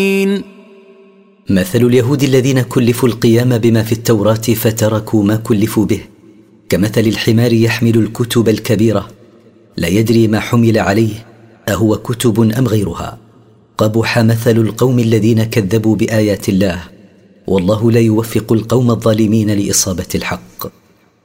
مثل اليهود الذين كلفوا القيام بما في التوراة فتركوا ما كلفوا به كمثل الحمار يحمل الكتب الكبيرة لا يدري ما حمل عليه أهو كتب أم غيرها. قبح مثل القوم الذين كذبوا بآيات الله، والله لا يوفق القوم الظالمين لإصابة الحق.